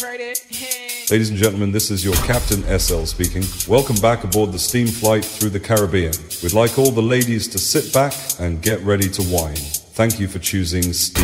Ladies and gentlemen, this is your Captain SL speaking. Welcome back aboard the steam flight through the Caribbean. We'd like all the ladies to sit back and get ready to wine. Thank you for choosing Steam.